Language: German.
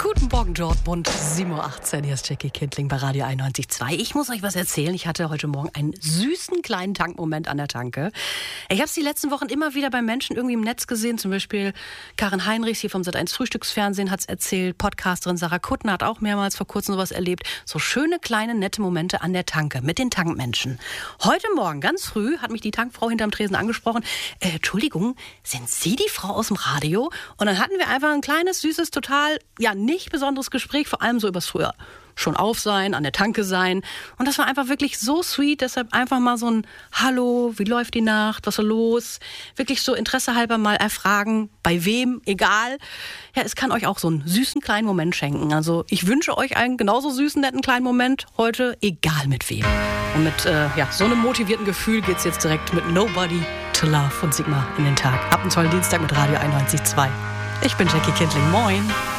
Guten Morgen, Dortmund, 7:18 Uhr. Hier ist Jackie Kindling bei Radio 91.2. Ich muss euch was erzählen. Ich hatte heute Morgen einen süßen kleinen Tankmoment an der Tanke. Ich habe es die letzten Wochen immer wieder bei Menschen irgendwie im Netz gesehen. Zum Beispiel Karin Heinrichs hier vom Sat.1 Frühstücksfernsehen hat es erzählt. Podcasterin Sarah Kuttner hat auch mehrmals vor kurzem sowas erlebt. So schöne, kleine, nette Momente an der Tanke mit den Tankmenschen. Heute Morgen, ganz früh, hat mich die Tankfrau hinterm Tresen angesprochen. Entschuldigung, sind Sie die Frau aus dem Radio? Und dann hatten wir einfach ein kleines, süßes, total, nicht besonderes Gespräch, vor allem so übers früher schon auf sein, an der Tanke sein. Und das war einfach wirklich so sweet, deshalb einfach mal so ein Hallo, wie läuft die Nacht, was ist los? Wirklich so interessehalber mal erfragen, bei wem, egal. Ja, es kann euch auch so einen süßen kleinen Moment schenken. Also ich wünsche euch einen genauso süßen, netten kleinen Moment heute, egal mit wem. Und mit so einem motivierten Gefühl geht's jetzt direkt mit Nobody to Love von Sigma in den Tag. Habt einen tollen Dienstag mit Radio 91.2. Ich bin Jackie Kindling. Moin.